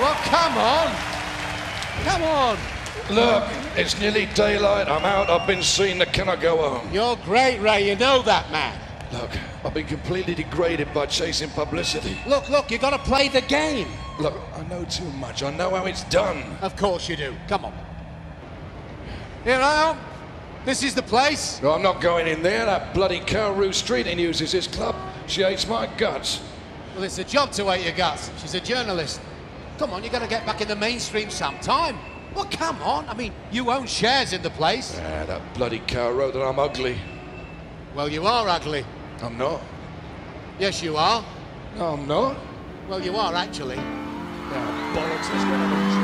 Well, come on. Come on. Look, it's nearly daylight. I'm out. I've been seen. Can I go home? You're great, Ray. You know that, man. Look, I've been completely degraded by chasing publicity. Look, you got to play the game. Look, I know too much. I know how it's done. Of course you do. Come on. Here I am. This is the place. No, I'm not going in there. That bloody Carol Rue Streeting uses this club. She hates my guts. Well, it's a job to hate your guts. She's a journalist. Come on, you got to get back in the mainstream sometime. Well, come on. I mean, you own shares in the place. Ah, that bloody Carol wrote that I'm ugly. Well, you are ugly. I'm not. Yes, you are. No, I'm not. Well, you are, actually. Ah, bollocks, let's get on.